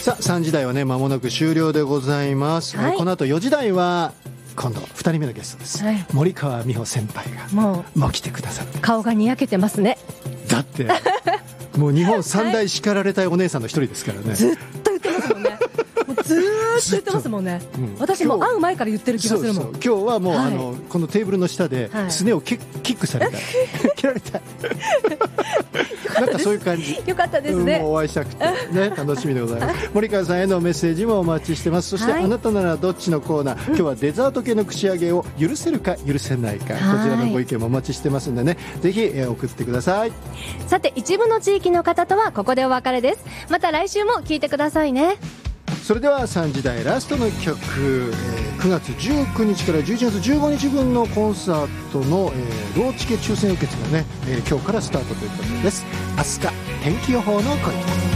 さあ3時台はね間もなく終了でございます、この後4時台は今度2人目のゲストです、森川美穂先輩がもう来てくださる。 顔がにやけてますね。 だってもう日本三大叱られたいお姉さんの一人ですからね、 ずっと言ってますもんね。もうずーっと言ってますもんね、私も会う前から言ってる気がするもん。 今日はもう、このテーブルの下ですねをキックされた切られたなんかそういう感じ。 よかったですね、 もうお会いしたくてね楽しみでございます森川さんへのメッセージもお待ちしてます。そして、あなたならどっちのコーナー、今日はデザート系の串揚げを許せるか許せないか、こちらのご意見もお待ちしてますんでね、ぜひ、送ってください。 さて一部の地域の方とはここでお別れです。また来週も聞いてくださいね。 それでは3時台ラストの曲、9月19日から11月15日分のコンサートの、ローチケ抽選受付がね、今日からスタートということです。飛鳥天気予報の声。